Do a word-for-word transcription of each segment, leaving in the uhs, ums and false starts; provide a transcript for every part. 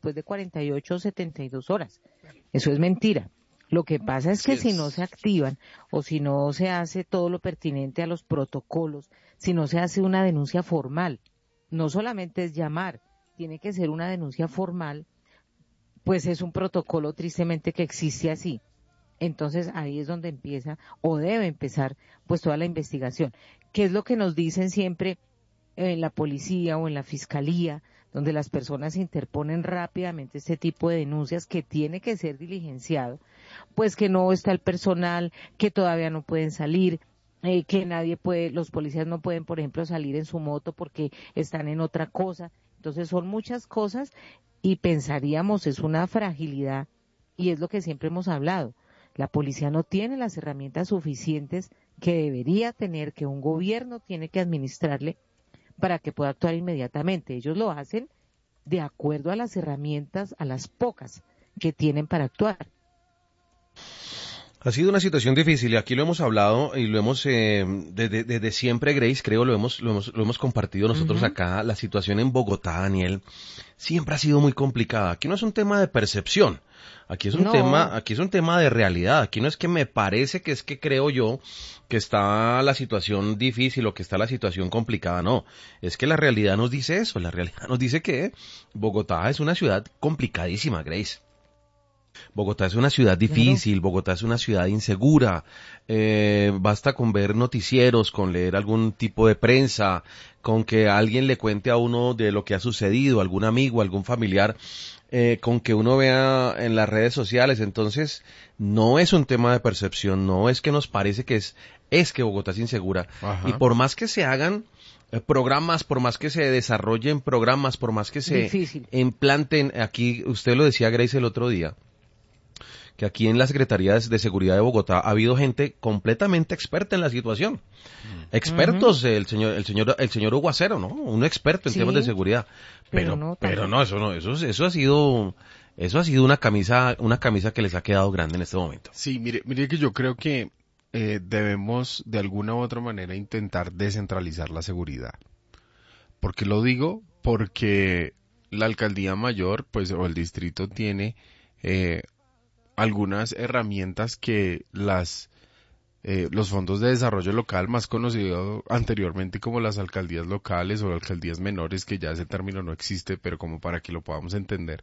después de cuarenta y ocho o setenta y dos horas. Eso es mentira. Lo que pasa es que si no se activan o si no se hace todo lo pertinente a los protocolos, si no se hace una denuncia formal, no solamente es llamar, tiene que ser una denuncia formal, pues es un protocolo tristemente que existe así. Entonces ahí es donde empieza o debe empezar pues toda la investigación. ¿Qué es lo que nos dicen siempre en la policía o en la fiscalía, donde las personas interponen rápidamente este tipo de denuncias que tiene que ser diligenciado? Pues que no está el personal, que todavía no pueden salir, eh, que nadie puede, los policías no pueden, por ejemplo, salir en su moto porque están en otra cosa. Entonces son muchas cosas y pensaríamos es una fragilidad y es lo que siempre hemos hablado. La policía no tiene las herramientas suficientes que debería tener, que un gobierno tiene que administrarle para que pueda actuar inmediatamente. Ellos lo hacen de acuerdo a las herramientas, a las pocas que tienen para actuar. Ha sido una situación difícil y aquí lo hemos hablado y lo hemos, eh, desde, desde siempre, Grace, creo, lo hemos, lo hemos, lo hemos compartido nosotros uh-huh. acá. La situación en Bogotá, Daniel, siempre ha sido muy complicada. Aquí no es un tema de percepción. Aquí es un no. tema, aquí es un tema de realidad. Aquí no es que me parece que es que creo yo que está la situación difícil o que está la situación complicada. No, es que la realidad nos dice eso. La realidad nos dice que Bogotá es una ciudad complicadísima, Grace. Bogotá es una ciudad difícil, claro. Bogotá es una ciudad insegura, eh, basta con ver noticieros, con leer algún tipo de prensa, con que alguien le cuente a uno de lo que ha sucedido, algún amigo, algún familiar, eh, con que uno vea en las redes sociales. Entonces, no es un tema de percepción, no es que nos parece que es, es que Bogotá es insegura. Ajá. Y por más que se hagan eh, programas, por más que se desarrollen programas, por más que se Difícil. implanten, aquí, usted lo decía, Grace, el otro día, que aquí en la Secretaría de Seguridad de Bogotá ha habido gente completamente experta en la situación. Expertos, uh-huh. el señor, el señor, el señor Hugo Acero, ¿no? Un experto en sí, temas de seguridad. Pero, pero no, pero no, eso no, eso, eso ha sido, eso ha sido una camisa, una camisa que les ha quedado grande en este momento. Sí, mire, mire que yo creo que eh, debemos de alguna u otra manera intentar descentralizar la seguridad. ¿Por qué lo digo? Porque la alcaldía mayor, pues, o el distrito tiene, eh, algunas herramientas que las eh, los fondos de desarrollo local, más conocido anteriormente como las alcaldías locales o alcaldías menores, que ya ese término no existe, pero como para que lo podamos entender,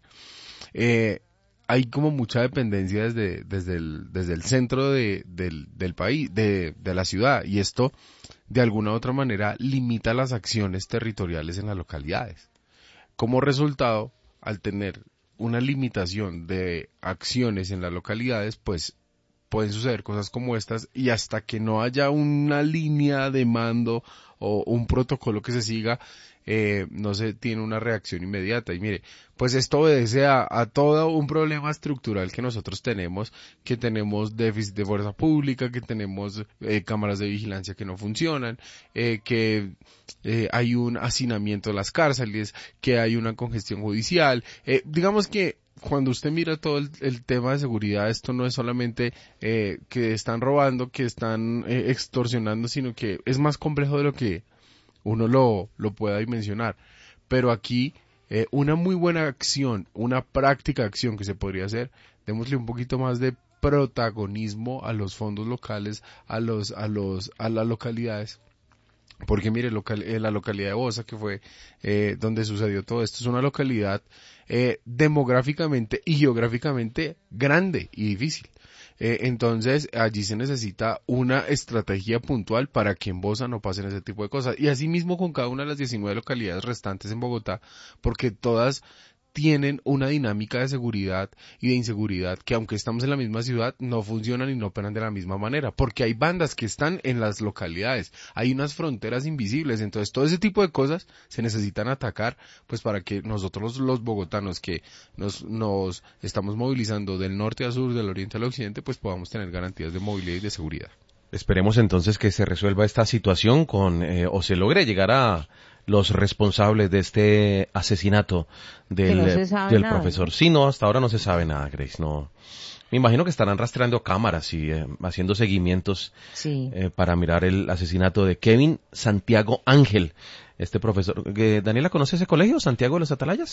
eh, hay como mucha dependencia desde desde el desde el centro de, del del país, de de la ciudad, y esto de alguna u otra manera limita las acciones territoriales en las localidades. Como resultado, al tener una limitación de acciones en las localidades, pues pueden suceder cosas como estas, y hasta que no haya una línea de mando o un protocolo que se siga, eh, no se tiene una reacción inmediata. Y mire, pues esto obedece a, a todo un problema estructural que nosotros tenemos, que tenemos déficit de fuerza pública, que tenemos eh, cámaras de vigilancia que no funcionan, eh, que eh, hay un hacinamiento de las cárceles, que hay una congestión judicial. Eh, digamos que cuando usted mira todo el, el tema de seguridad, esto no es solamente eh, que están robando, que están eh, extorsionando, sino que es más complejo de lo que uno lo, lo pueda dimensionar. Pero aquí, eh, una muy buena acción, una práctica acción que se podría hacer, démosle un poquito más de protagonismo a los fondos locales, a los, a los, a las localidades. Porque mire, local, eh, la localidad de Bosa, que fue eh, donde sucedió todo esto, es una localidad eh, demográficamente y geográficamente grande y difícil. Eh, entonces, allí se necesita una estrategia puntual para que en Bosa no pasen ese tipo de cosas. Y asimismo con cada una de las diecinueve localidades restantes en Bogotá, porque todas tienen una dinámica de seguridad y de inseguridad que, aunque estamos en la misma ciudad, no funcionan y no operan de la misma manera, porque hay bandas que están en las localidades, hay unas fronteras invisibles. Entonces todo ese tipo de cosas se necesitan atacar, pues para que nosotros los, los bogotanos que nos, nos estamos movilizando del norte a sur, del oriente al occidente, pues podamos tener garantías de movilidad y de seguridad. Esperemos entonces que se resuelva esta situación con eh, o se logre llegar a los responsables de este asesinato del, no del nada, profesor. ¿no? Sí, no, hasta ahora no se sabe nada, Grace. No, me imagino que estarán rastreando cámaras y eh, haciendo seguimientos sí. eh, para mirar el asesinato de Kevin Santiago Ángel, este profesor. Eh, ¿Daniela conoce ese colegio, Santiago de los Atalayas?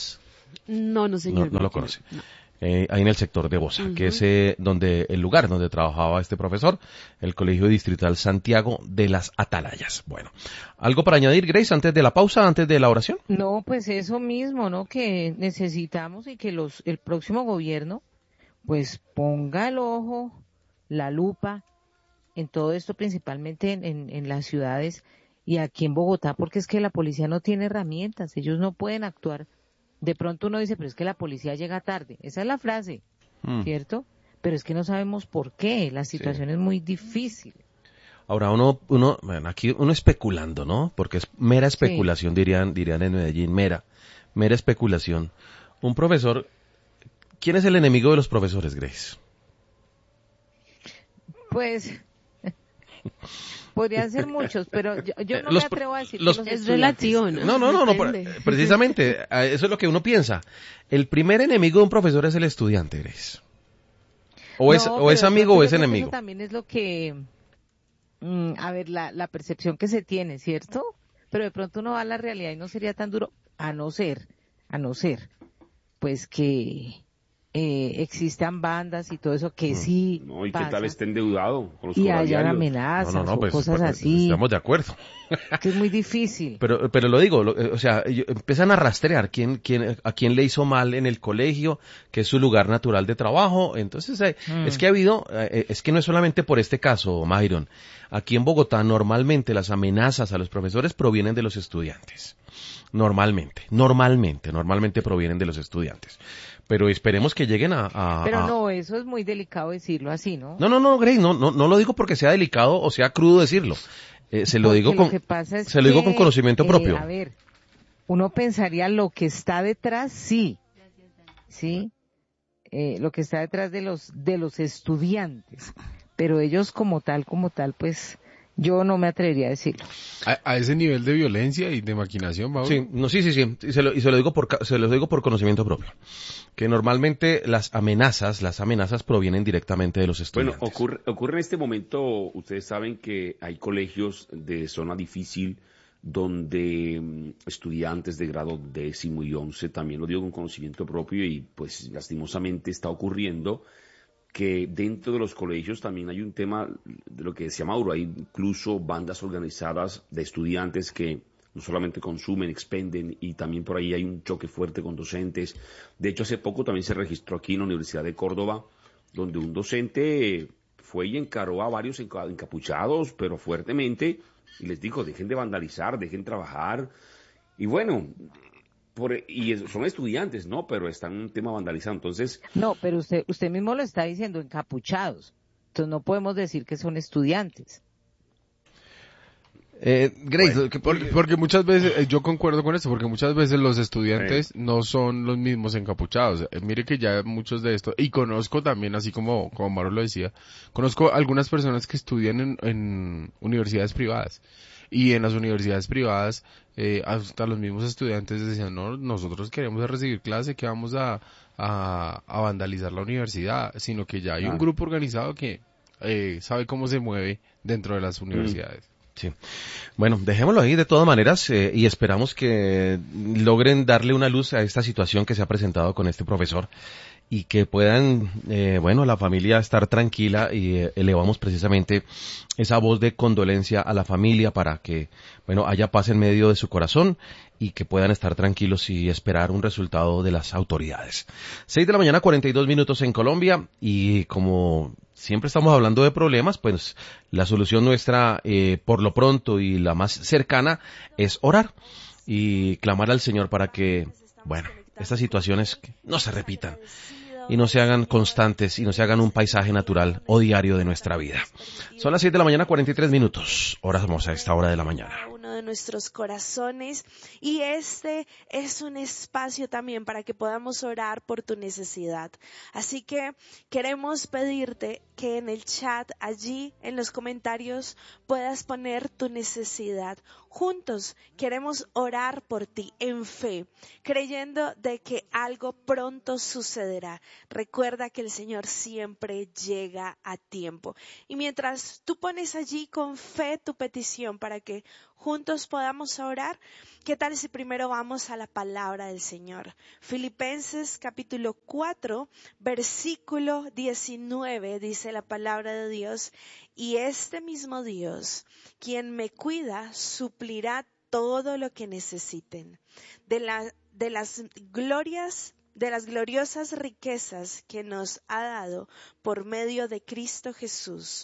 No, no señor. No, no lo conoce. No. Eh, ahí en el sector de Bosa, uh-huh. que es eh, donde el lugar donde trabajaba este profesor, el Colegio Distrital Santiago de las Atalayas. Bueno, ¿algo para añadir, Grace, antes de la pausa, antes de la oración? No, pues eso mismo, ¿no? Que necesitamos y que los el próximo gobierno, pues ponga el ojo, la lupa en todo esto, principalmente en, en, en las ciudades y aquí en Bogotá, porque es que la policía no tiene herramientas, ellos no pueden actuar. De pronto uno dice, pero es que la policía llega tarde. Esa es la frase, mm. ¿cierto? Pero es que no sabemos por qué. La situación sí. es muy difícil. Ahora uno, uno, bueno, aquí uno especulando, ¿no? Porque es mera especulación, sí. dirían, dirían en Medellín, mera, mera especulación. Un profesor, ¿quién es el enemigo de los profesores, Grace? Pues... podrían ser muchos, pero yo, yo no los, me atrevo a decir los, que los es relativo, ¿no? No, no, no, no, precisamente, eso es lo que uno piensa. El primer enemigo de un profesor es el estudiante, Grace. O es, no, o es amigo o es enemigo. Eso también es lo que, mm, a ver, la, la percepción que se tiene, ¿cierto? Pero de pronto uno va a la realidad y no sería tan duro, a no ser, a no ser, pues que... Eh, existan bandas y todo eso que sí no, y pasa. qué tal esté endeudado con los y hayan amenazas no, no, no, o pues, cosas pues, así estamos de acuerdo que es muy difícil pero pero lo digo lo, o sea empiezan a rastrear quién quién a quién le hizo mal en el colegio, que es su lugar natural de trabajo. Entonces eh, mm. es que ha habido eh, es que no es solamente por este caso, Myron. Aquí en Bogotá normalmente las amenazas a los profesores provienen de los estudiantes. Normalmente, normalmente, normalmente provienen de los estudiantes. Pero esperemos que lleguen a... a Pero a... no, eso es muy delicado decirlo así, ¿no? No, no, no, Grace, no, no, no lo digo porque sea delicado o sea crudo decirlo. Eh, se lo porque digo con, lo que pasa es se lo digo que, con conocimiento eh, propio. A ver, uno pensaría lo que está detrás, sí, sí, eh, lo que está detrás de los de los estudiantes, pero ellos como tal, como tal, pues... yo no me atrevería a decirlo. A, a ese nivel de violencia y de maquinación, Mauro. Sí, no, sí, sí, sí. Y se lo, y se lo digo por, se lo digo por conocimiento propio. Que normalmente las amenazas, las amenazas provienen directamente de los estudiantes. Bueno, ocurre, ocurre en este momento, ustedes saben que hay colegios de zona difícil donde um, estudiantes de grado décimo y once, también lo digo con conocimiento propio y pues lastimosamente está ocurriendo que dentro de los colegios también hay un tema de lo que decía Mauro, hay incluso bandas organizadas de estudiantes que no solamente consumen, expenden, y también por ahí hay un choque fuerte con docentes. De hecho, hace poco también se registró aquí en la Universidad de Córdoba, donde un docente fue y encaró a varios encapuchados, pero fuertemente, y les dijo, dejen de vandalizar, dejen trabajar, y bueno... Por, y son estudiantes, ¿no? Pero están en un tema vandalizado, entonces... No, pero usted usted mismo lo está diciendo, encapuchados. Entonces no podemos decir que son estudiantes. Eh, Grace, bueno, que, porque, porque muchas veces, eh, yo concuerdo con esto, porque muchas veces los estudiantes sí. no son los mismos encapuchados. Eh, mire que ya muchos de estos, y conozco también, así como, como Mauro lo decía, conozco algunas personas que estudian en, en universidades privadas. Y en las universidades privadas, eh, hasta los mismos estudiantes decían, no, nosotros queremos recibir clase, que vamos a, a, a vandalizar la universidad, sino que ya hay ah. un grupo organizado que eh, sabe cómo se mueve dentro de las universidades. Mm. Sí. Bueno, dejémoslo ahí de todas maneras eh, y esperamos que logren darle una luz a esta situación que se ha presentado con este profesor y que puedan, eh, bueno, la familia estar tranquila y eh, elevamos precisamente esa voz de condolencia a la familia para que, bueno, haya paz en medio de su corazón y que puedan estar tranquilos y esperar un resultado de las autoridades. Seis de la mañana, cuarenta y dos minutos en Colombia, y como siempre estamos hablando de problemas, pues la solución nuestra, eh, por lo pronto y la más cercana, es orar y clamar al Señor para que, bueno, estas situaciones no se repitan y no se hagan constantes y no se hagan un paisaje natural o diario de nuestra vida. Son las siete de la mañana, cuarenta y tres minutos. Oramos a esta hora de la mañana. Uno de nuestros corazones, y este es un espacio también para que podamos orar por tu necesidad. Así que queremos pedirte que en el chat, allí en los comentarios, puedas poner tu necesidad. Juntos queremos orar por ti en fe, creyendo de que algo pronto sucederá. Recuerda que el Señor siempre llega a tiempo. Y mientras tú pones allí con fe tu petición para que juntos podamos orar? ¿Qué tal si primero vamos a la palabra del Señor? Filipenses capítulo cuatro, versículo diecinueve, dice la palabra de Dios, y este mismo Dios, quien me cuida, suplirá todo lo que necesiten. De la, de las glorias, de las gloriosas riquezas que nos ha dado por medio de Cristo Jesús.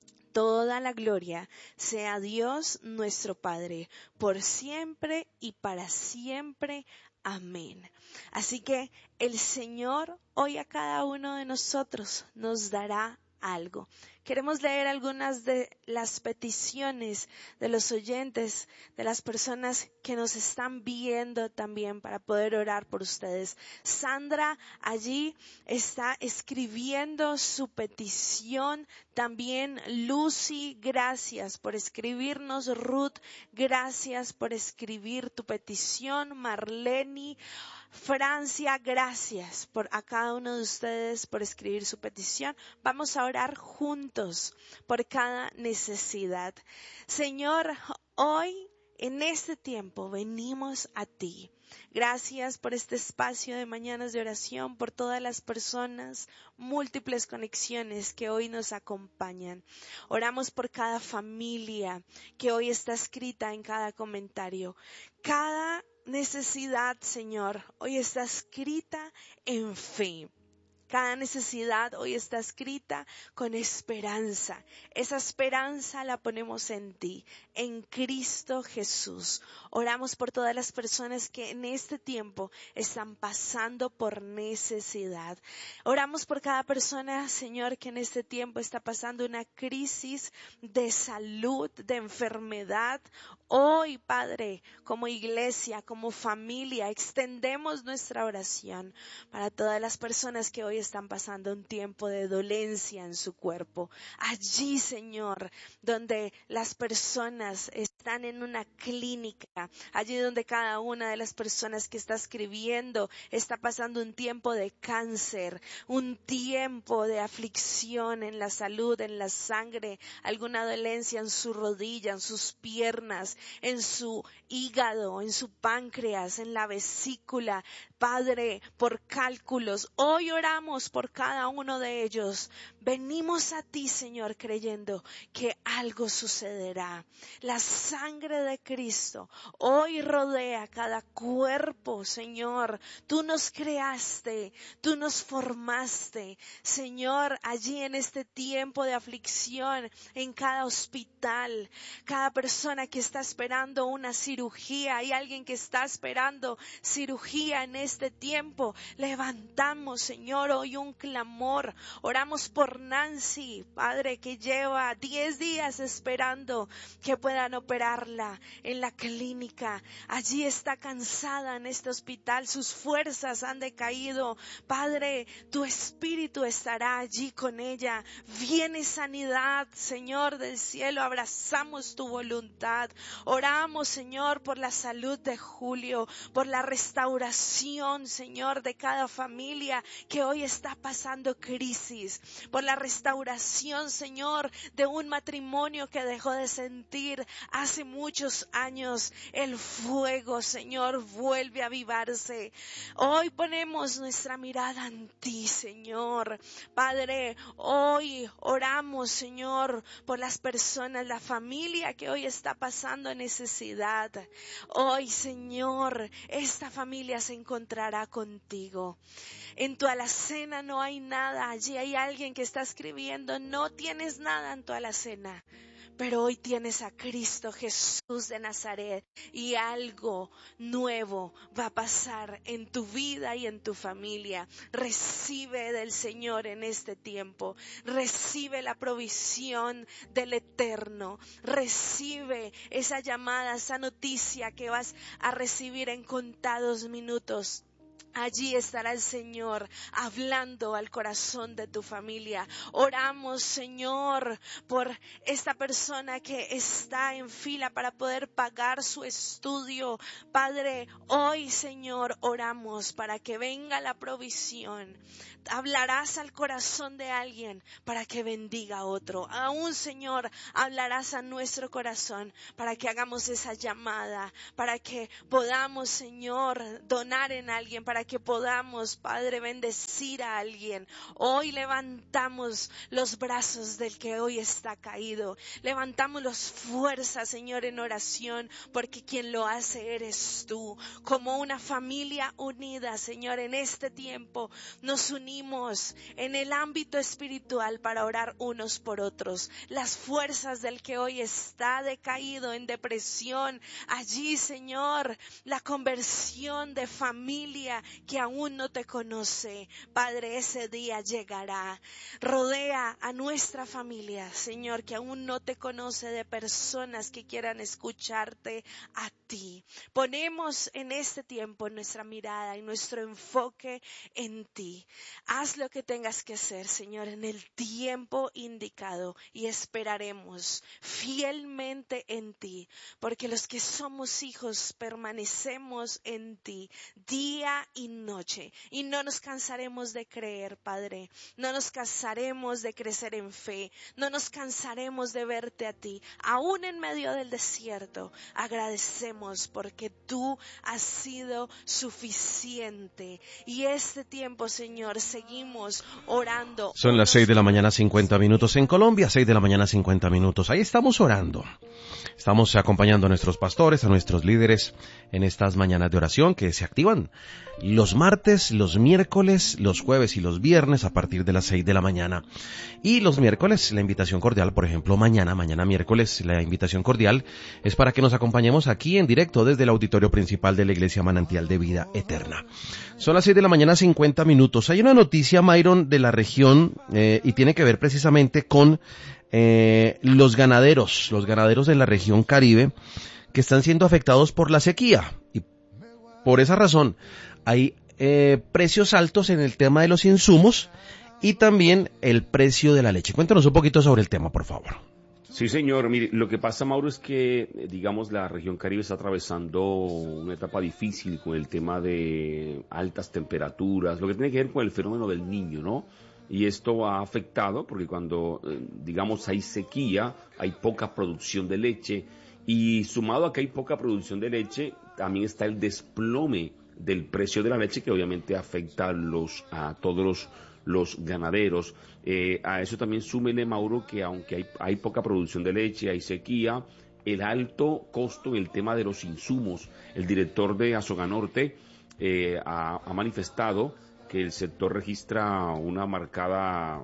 Toda la gloria sea a Dios nuestro Padre, por siempre y para siempre. Amén. Así que el Señor hoy a cada uno de nosotros nos dará algo. Queremos leer algunas de las peticiones de los oyentes, de las personas que nos están viendo también para poder orar por ustedes. Sandra allí está escribiendo su petición. También Lucy, gracias por escribirnos. Ruth, gracias por escribir tu petición. Marlene, Francia, gracias por a cada uno de ustedes por escribir su petición. Vamos a orar juntos por cada necesidad. Señor, hoy en este tiempo venimos a ti. Gracias por este espacio de mañanas de oración, por todas las personas, múltiples conexiones que hoy nos acompañan. Oramos por cada familia que hoy está escrita en cada comentario. Cada necesidad, Señor, hoy está escrita en fe. Cada necesidad hoy está escrita con esperanza. Esa esperanza la ponemos en ti, en Cristo Jesús. Oramos por todas las personas que en este tiempo están pasando por necesidad. Oramos por cada persona, Señor, que en este tiempo está pasando una crisis de salud, de enfermedad. Hoy, Padre, como iglesia, como familia, extendemos nuestra oración para todas las personas que hoy están pasando un tiempo de dolencia en su cuerpo. Allí, Señor, donde las personas están en una clínica, allí donde cada una de las personas que está escribiendo está pasando un tiempo de cáncer, un tiempo de aflicción en la salud, en la sangre, alguna dolencia en su rodilla, en sus piernas, en su hígado, en su páncreas, en la vesícula, Padre, por cálculos. Hoy oramos por cada uno de ellos. Venimos a ti, Señor, creyendo que algo sucederá. La sangre de Cristo hoy rodea cada cuerpo, Señor. Tú nos creaste, tú nos formaste, Señor, allí en este tiempo de aflicción, en cada hospital, cada persona que está esperando una cirugía, hay alguien que está esperando cirugía en este tiempo. Levantamos, Señor, hoy un clamor. Oramos por Nancy, Padre, que lleva diez días esperando que puedan operarla en la clínica. Allí está cansada en este hospital, sus fuerzas han decaído. Padre, tu espíritu estará allí con ella. Viene sanidad, Señor del cielo, abrazamos tu voluntad. Oramos, Señor, por la salud de Julio, por la restauración, Señor, de cada familia que hoy está pasando crisis, por la restauración, Señor, de un matrimonio que dejó de sentir hace muchos años el fuego, Señor, vuelve a avivarse. Hoy ponemos nuestra mirada en ti, Señor. Padre, hoy oramos, Señor, por las personas, la familia que hoy está pasando necesidad. Hoy, Señor, esta familia se encontrará contigo. En tu alacena no hay nada. Allí hay alguien que está escribiendo, no tienes nada en tu alacena. Pero hoy tienes a Cristo Jesús de Nazaret y algo nuevo va a pasar en tu vida y en tu familia. Recibe del Señor en este tiempo. Recibe la provisión del Eterno. Recibe esa llamada, esa noticia que vas a recibir en contados minutos. Allí estará el Señor hablando al corazón de tu familia. Oramos, Señor, por esta persona que está en fila para poder pagar su estudio. Padre, hoy, Señor, oramos para que venga la provisión. Hablarás al corazón de alguien para que bendiga a otro. Aún, Señor, hablarás a nuestro corazón para que hagamos esa llamada, para que podamos, Señor, donar en alguien, para que podamos, Padre, bendecir a alguien. Hoy levantamos los brazos del que hoy está caído. Levantamos las fuerzas, Señor, en oración, porque quien lo hace eres tú. Como una familia unida, Señor, en este tiempo nos unimos en el ámbito espiritual para orar unos por otros. Las fuerzas del que hoy está decaído en depresión, allí, Señor, la conversión de familia que aún no te conoce, Padre, ese día llegará. Rodea a nuestra familia, Señor, que aún no te conoce, de personas que quieran escucharte a ti. Ponemos en este tiempo nuestra mirada y nuestro enfoque en ti. Haz lo que tengas que hacer, Señor, en el tiempo indicado, y esperaremos fielmente en ti, porque los que somos hijos permanecemos en ti día y noche, y no nos cansaremos de creer, Padre. No nos cansaremos de crecer en fe, no nos cansaremos de verte a ti. Aún en medio del desierto, agradecemos porque tú has sido suficiente. Y este tiempo, Señor, seguimos orando. Son las seis de la mañana, cincuenta minutos en Colombia, seis de la mañana, cincuenta minutos. Ahí estamos orando. Estamos acompañando a nuestros pastores, a nuestros líderes en estas mañanas de oración que se activan los martes, los miércoles, los jueves y los viernes a partir de las seis de la mañana. Y los miércoles, la invitación cordial, por ejemplo, mañana, mañana miércoles, la invitación cordial es para que nos acompañemos aquí en directo desde el auditorio principal de la Iglesia Manantial de Vida Eterna. Son las seis de la mañana, cincuenta minutos. Hay una noticia, Myron, de la región eh, y tiene que ver precisamente con eh, los ganaderos, los ganaderos de la región Caribe que están siendo afectados por la sequía. Y por esa razón hay eh, precios altos en el tema de los insumos y también el precio de la leche. Cuéntanos un poquito sobre el tema, por favor. Sí, señor. Mire, lo que pasa, Mauro, es que, digamos, la región Caribe está atravesando una etapa difícil con el tema de altas temperaturas, lo que tiene que ver con el fenómeno del Niño, ¿no? Y esto ha afectado porque cuando, digamos, hay sequía, hay poca producción de leche, y sumado a que hay poca producción de leche, también está el desplome del precio de la leche, que obviamente afecta a, los, a todos los, los ganaderos. Eh, a eso también súmele, Mauro, que aunque hay, hay poca producción de leche, hay sequía, el alto costo en el tema de los insumos. El director de Azoganorte eh, ha, ha manifestado que el sector registra una marcada,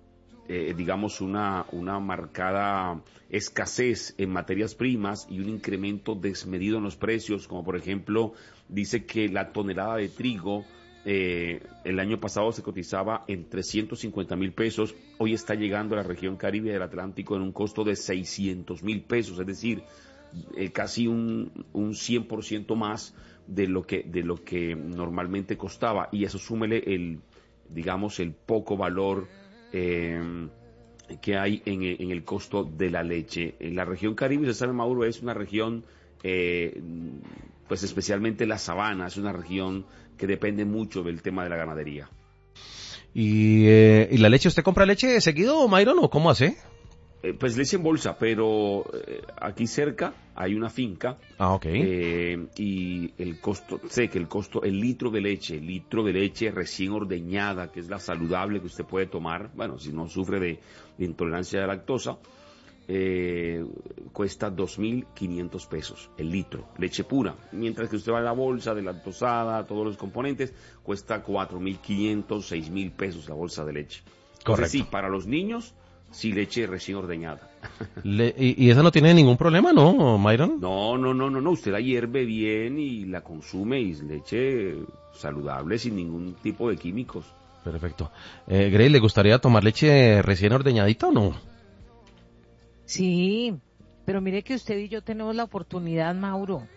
eh, digamos, una, una marcada escasez en materias primas y un incremento desmedido en los precios, como por ejemplo, dice que la tonelada de trigo eh, el año pasado se cotizaba en trescientos cincuenta mil pesos, hoy está llegando a la región Caribe del Atlántico en un costo de seiscientos mil pesos, es decir, eh, casi un, un cien por ciento más de lo que de lo que normalmente costaba, y eso súmele el, digamos, el poco valor eh, que hay en, en el costo de la leche. En la región Caribe, se sabe, Mauro, es una región, eh, pues especialmente la sabana, es una región que depende mucho del tema de la ganadería. ¿Y, eh, ¿y la leche, usted compra leche seguido, Myron, o cómo hace? Eh, pues leche en bolsa, pero eh, aquí cerca hay una finca. Ah, ok. Eh, y el costo, sé que el costo, el litro de leche, el litro de leche recién ordeñada, que es la saludable que usted puede tomar, bueno, si no sufre de, de intolerancia de lactosa, eh, cuesta dos mil quinientos pesos el litro, leche pura. Mientras que usted va a la bolsa de lactosada, todos los componentes, cuesta cuatro mil quinientos, seis mil pesos la bolsa de leche. Entonces, correcto. Sí, para los niños, sí, leche recién ordeñada. Le, y, ¿Y esa no tiene ningún problema, no, Myron? No, no, no, no, no. Usted la hierve bien y la consume, y es leche saludable sin ningún tipo de químicos. Perfecto. Eh, Grace, ¿le gustaría tomar leche recién ordeñadita o no? Sí, pero mire que usted y yo tenemos la oportunidad, Mauro,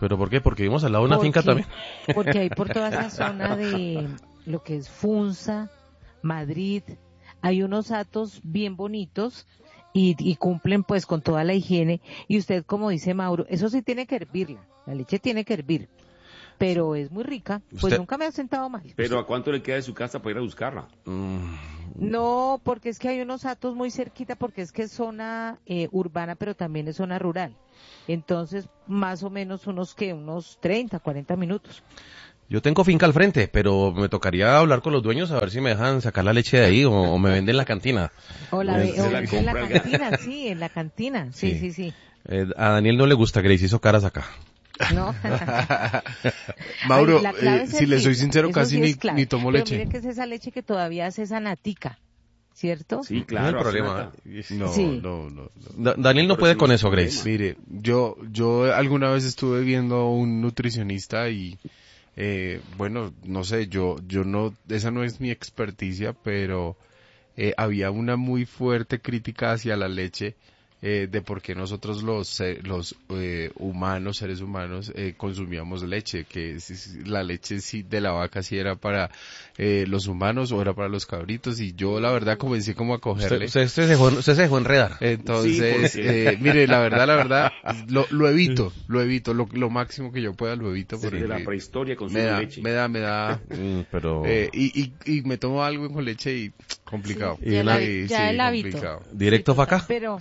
¿Pero por qué? Porque vivimos al lado de una Porque- finca también. Porque hay por toda esa zona de lo que es Funza, Madrid, hay unos atos bien bonitos y, y cumplen pues con toda la higiene. Y usted, como dice Mauro, eso sí tiene que hervirla, la leche tiene que hervir, pero es muy rica, pues Usted- nunca me ha sentado mal. Pero ¿a cuánto le queda de su casa para ir a buscarla? Mm, No, porque es que hay unos atos muy cerquita, porque es que es zona eh, urbana, pero también es zona rural. Entonces, más o menos unos que unos treinta, cuarenta minutos. Yo tengo finca al frente, pero me tocaría hablar con los dueños a ver si me dejan sacar la leche de ahí o, o me venden la cantina. O la, Se ve- o la en la compra el cantina, sí, en la cantina, sí, Sí. sí, sí. Eh, a Daniel no le gusta, Grace hizo caras acá. No. Mauro, Ay, la clave eh, es si le soy hervirla, sincero, eso casi sí ni, es clave. ni tomo Pero leche. mire que es esa leche que todavía hace esa natica, ¿cierto? Sí, No hay claro. problema. hace No, Sí. no, no, no. Da- Daniel no Por puede eso con no eso, es Grace. problema. Mire, yo, yo alguna vez estuve viendo un nutricionista y, eh, bueno, no sé, yo, yo no, esa no es mi experticia, pero eh, había una muy fuerte crítica hacia la leche, eh, de por qué nosotros los, eh, los eh, humanos, seres humanos, eh, consumíamos leche, que si- si la leche sí de la vaca sí era para eh, los humanos o era para los cabritos, y yo la verdad comencé como a Usted, cogerle. usted- usted se dejó, usted se dejó enredar. Entonces, Sí, porque- eh, mire, la verdad, la verdad, lo, lo evito, lo evito, lo, lo máximo que yo pueda lo evito porque Desde la prehistoria me consume da, leche. me da, me da, Mm, pero eh, y, y, y me tomo algo con leche y complicado. Sí, ya el hábito- Sí, ya sí, el hábito. complicado. directo para acá. Pero,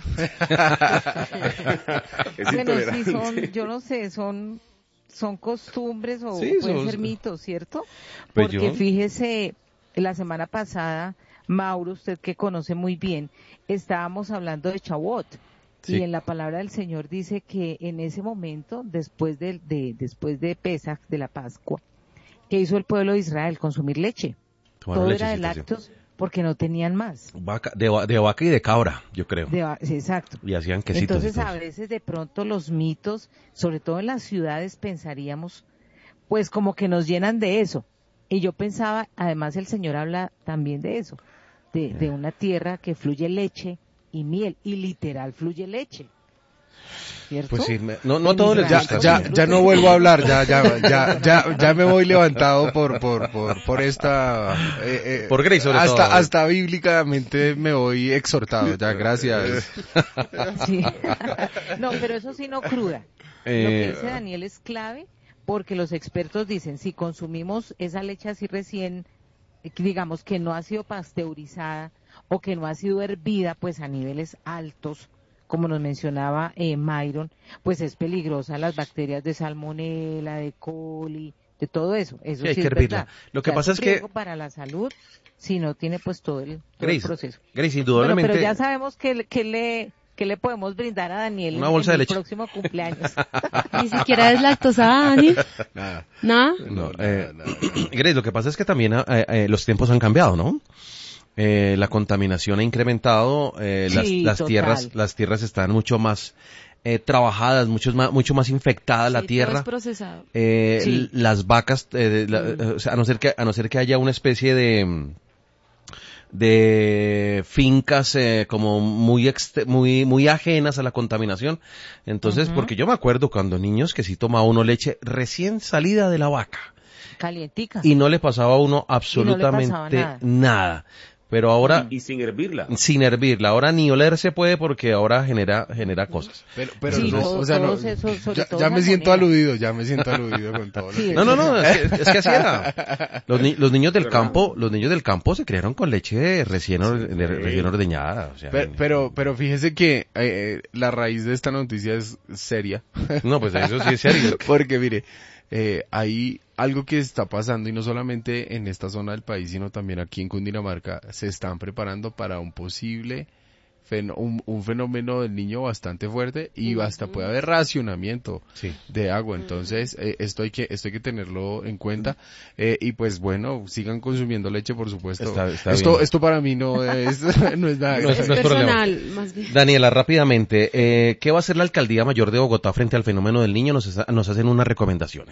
Es bueno, sí intolerante. son, yo no sé, son, son costumbres o Sí, pueden son- ser mitos, ¿cierto? Pues Porque yo- fíjese, la semana pasada, Mauro, usted que conoce muy bien, estábamos hablando de Shavuot. Sí. Y en la palabra del Señor dice que en ese momento, después de, de, después de Pesach, de la Pascua, que hizo el pueblo de Israel? Consumir leche. Tomaron Todo era de lechecita, sí. lácteos porque no tenían más. Vaca, de, va- de vaca y de cabra, yo creo. De va- sí, exacto. Y hacían quesitos. Entonces y todo a eso. veces de pronto los mitos, sobre todo en las ciudades, pensaríamos, pues como que nos llenan de eso. Y yo pensaba, además el Señor habla también de eso, de, de una tierra que fluye leche y miel, y literal fluye leche. ¿Cierto? Pues sí, me- no, no En todo les Israel, Ya, gusta. ya, sí. ya no vuelvo a hablar, ya, ya, ya, ya, ya me voy levantado por, por, por, por esta, eh, eh, Por Grace, sobre hasta, todo. hasta bíblicamente me voy exhortado, ya, gracias. Sí. No, pero eso sí no cruda. Lo que Eh, dice Daniel es clave porque los expertos dicen, si consumimos esa leche así recién, eh, digamos que no ha sido pasteurizada o que no ha sido hervida pues a niveles altos, como nos mencionaba eh, Myron, pues es peligrosa las bacterias de salmonela, de coli, de todo eso. Eso Sí, hay sí que es hervirla. verdad. Lo que O sea, pasa es es que- riesgo para la salud si no tiene pues todo el, todo el Grace, proceso. Grace, Bueno, indudablemente. pero ya sabemos que, que le que le podemos brindar a Daniel Una en- bolsa en de el leche. próximo cumpleaños. Ni siquiera es lactosada, Dani. Nada. ¿Nada? No, No, eh, nada, nada, nada. Grace, lo que pasa es que también eh, eh, los tiempos han cambiado, ¿no? Eh, la contaminación ha incrementado, eh, las, Sí, las total. tierras, las tierras están mucho más eh, trabajadas, mucho más, mucho más infectada la Sí, todo tierra. es procesado. Eh, Sí. l- las vacas, eh, de- la- Mm. eh, o sea, a no ser que a no ser que haya una especie de mm, de fincas eh, como muy exte- muy muy ajenas a la contaminación. Entonces, Ujú. porque yo me acuerdo cuando niños que sí tomaba uno leche recién salida de la vaca Calientica. y no le pasaba a uno absolutamente pasaba nada. nada. Pero ahora Y sin hervirla. sin hervirla, ahora ni oler se puede porque ahora genera genera cosas. Pero, pero Sí, no, todo- o sea, no, todos esos, sobre ya, todo ya me siento salmonela. aludido, ya me siento aludido con todo. lo Sí, que- No, no, no, es que, es que así era. Los, ni- los niños del ¿Verdad? campo, los niños del campo se criaron con leche recién, or- de- recién ordeñada. O sea, Pero, pero, pero fíjese que eh, eh, la raíz de esta noticia es seria. no, pues eso sí es serio. Porque mire, eh, hay algo que está pasando y no solamente en esta zona del país, sino también aquí en Cundinamarca, se están preparando para un posible fen- un, un fenómeno del niño bastante fuerte y hasta puede haber racionamiento Sí. de agua. Entonces, eh, esto hay que esto hay que tenerlo en cuenta. Eh, y pues bueno, sigan consumiendo leche, por supuesto. Está- está esto bien. esto para mí no es no es nada. No es- Es no es problema. personal, más bien. Daniela, rápidamente, eh, ¿qué va a hacer la Alcaldía Mayor de Bogotá frente al fenómeno del niño? Nos, nos hacen unas recomendaciones.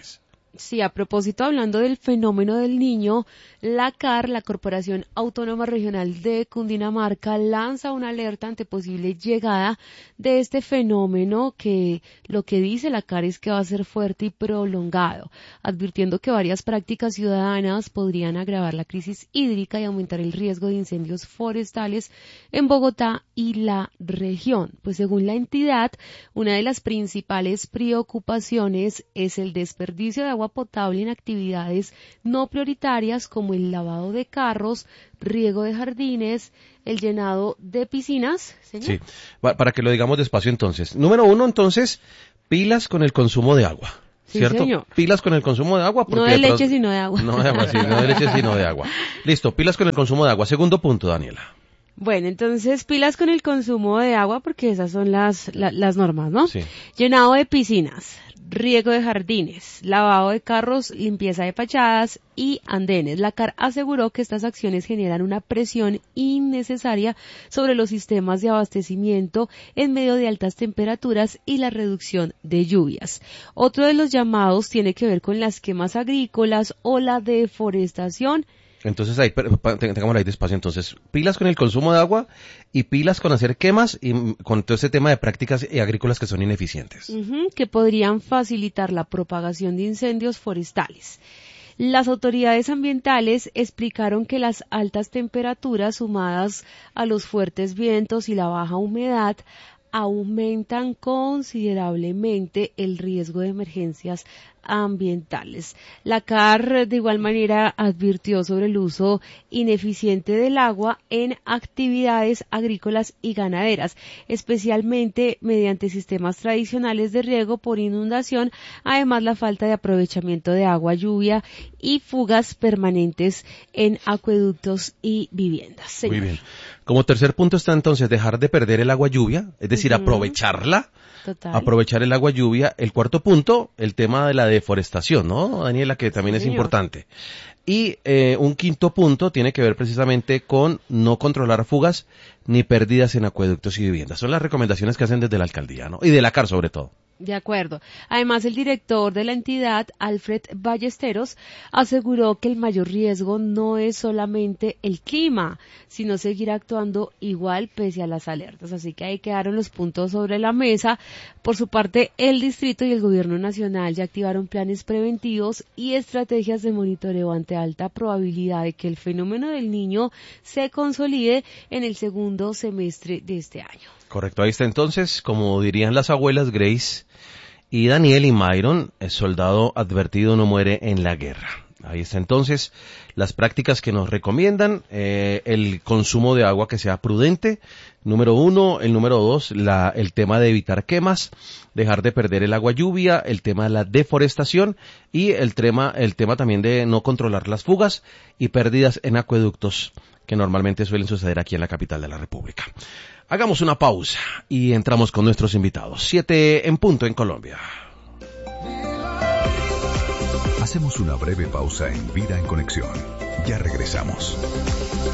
Sí, a propósito, hablando del fenómeno del niño, la C A R, la Corporación Autónoma Regional de Cundinamarca, lanza una alerta ante posible llegada de este fenómeno que lo que dice la C A R es que va a ser fuerte y prolongado, advirtiendo que varias prácticas ciudadanas podrían agravar la crisis hídrica y aumentar el riesgo de incendios forestales en Bogotá y la región. Pues según la entidad, una de las principales preocupaciones es el desperdicio de agua potable en actividades no prioritarias como el lavado de carros, riego de jardines, el llenado de piscinas. ¿Señor? Sí, para que lo digamos despacio entonces. Número uno, entonces, pilas con el consumo de agua. Sí, ¿Cierto? señor. Pilas con el consumo de agua. No de leche, sino de agua. No de agua, sí, no de leche, sino de agua. Listo, pilas con el consumo de agua. Segundo punto, Daniela. Bueno, entonces pilas con el consumo de agua porque esas son las, la, las normas, ¿no? Sí. Llenado de piscinas, riego de jardines, lavado de carros, limpieza de fachadas y andenes. La C A R aseguró que estas acciones generan una presión innecesaria sobre los sistemas de abastecimiento en medio de altas temperaturas y la reducción de lluvias. Otro de los llamados tiene que ver con las quemas agrícolas o la deforestación. Entonces ahí, tengamos ahí despacio, entonces, pilas con el consumo de agua y pilas con hacer quemas y con todo ese tema de prácticas agrícolas que son ineficientes. Uh-huh, que podrían facilitar la propagación de incendios forestales. Las autoridades ambientales explicaron que las altas temperaturas sumadas a los fuertes vientos y la baja humedad aumentan considerablemente el riesgo de emergencias ambientales. La C A R de igual manera advirtió sobre el uso ineficiente del agua en actividades agrícolas y ganaderas, especialmente mediante sistemas tradicionales de riego por inundación, además la falta de aprovechamiento de agua, lluvia y fugas permanentes en acueductos y viviendas. Señor. Muy bien. Como tercer punto está entonces dejar de perder el agua lluvia, es decir, uh-huh. aprovecharla. Total. Aprovechar el agua lluvia. El cuarto punto, el tema de la deforestación, ¿no, Daniela? Que también sí, es señor. importante. Y eh, un quinto punto tiene que ver precisamente con no controlar fugas ni pérdidas en acueductos y viviendas. Son las recomendaciones que hacen desde la alcaldía, ¿no? Y de la C A R sobre todo. De acuerdo. Además, el director de la entidad, Alfred Ballesteros, aseguró que el mayor riesgo no es solamente el clima, sino seguir actuando igual pese a las alertas. Así que ahí quedaron los puntos sobre la mesa. Por su parte, el distrito y el gobierno nacional ya activaron planes preventivos y estrategias de monitoreo ante alta probabilidad de que el fenómeno del Niño se consolide en el segundo semestre de este año. Correcto, ahí está entonces, como dirían las abuelas Grace y Daniel y Myron, el soldado advertido no muere en la guerra. Ahí está entonces las prácticas que nos recomiendan, eh, el consumo de agua que sea prudente, número uno, el número dos, la, el tema de evitar quemas, dejar de perder el agua lluvia, el tema de la deforestación y el tema, el tema también de no controlar las fugas y pérdidas en acueductos que normalmente suelen suceder aquí en la capital de la República. Hagamos una pausa y entramos con nuestros invitados. Siete en punto en Colombia. Hacemos una breve pausa en Vida en Conexión. Ya regresamos.